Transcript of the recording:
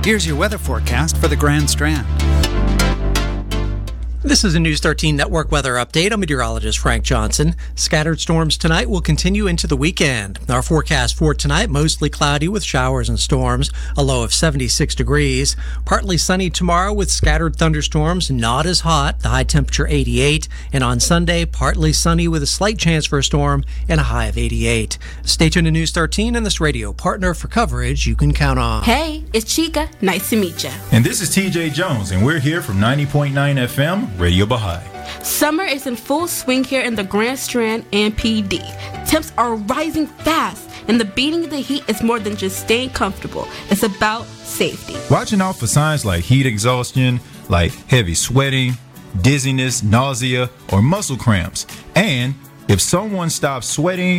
Here's your weather forecast for the Grand Strand. This is a News 13 Network weather update. I'm meteorologist Frank Johnson. Scattered storms tonight will continue into the weekend. Our forecast for tonight, mostly cloudy with showers and storms, a low of 76 degrees. Partly sunny tomorrow with scattered thunderstorms, not as hot, the high temperature 88. And on Sunday, partly sunny with a slight chance for a storm and a high of 88. Stay tuned to News 13 and this radio partner for coverage you can count on. Hey, it's Chica. Nice to meet you. And this is TJ Jones, and we're here from 90.9 FM. Radio Baha'i. Summer is in full swing here in the Grand Strand and PD. Temps are rising fast, and the beating of the heat is more than just staying comfortable. It's about safety. Watching out for signs like heat exhaustion, like heavy sweating, dizziness, nausea, or muscle cramps. And if someone stops sweating